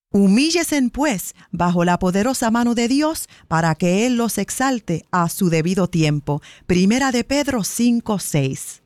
Humíllesen, pues, bajo la poderosa mano de Dios, para que Él los exalte a su debido tiempo. Primera de Pedro 5:6.